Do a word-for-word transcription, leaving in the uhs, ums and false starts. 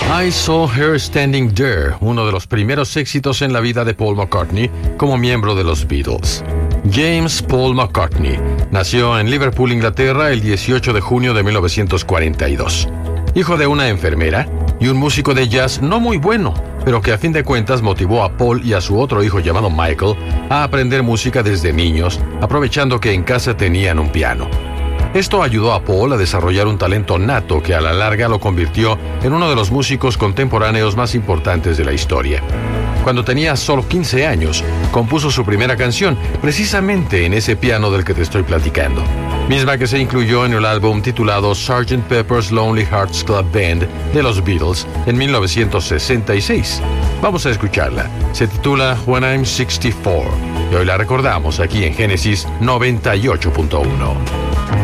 I Saw Her Standing There, uno de los primeros éxitos en la vida de Paul McCartney como miembro de los Beatles. James Paul McCartney nació en Liverpool, Inglaterra, el dieciocho de junio de mil novecientos cuarenta y dos. Hijo de una enfermera y un músico de jazz no muy bueno, pero que a fin de cuentas motivó a Paul y a su otro hijo llamado Michael a aprender música desde niños, aprovechando que en casa tenían un piano. Esto ayudó a Paul a desarrollar un talento nato que a la larga lo convirtió en uno de los músicos contemporáneos más importantes de la historia. Cuando tenía solo quince años, compuso su primera canción, precisamente en ese piano del que te estoy platicando, misma que se incluyó en el álbum titulado sergeant Pepper's Lonely Hearts Club Band de los Beatles en mil novecientos sesenta y seis. Vamos a escucharla. Se titula When I'm sixty-four y hoy la recordamos aquí en Génesis noventa y ocho punto uno.